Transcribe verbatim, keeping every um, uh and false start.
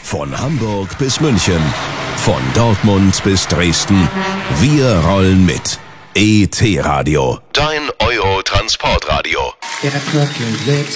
Von Hamburg bis München, von Dortmund bis Dresden. Wir rollen mit. E T Radio. Dein Euro-Transportradio. Er kalkuliert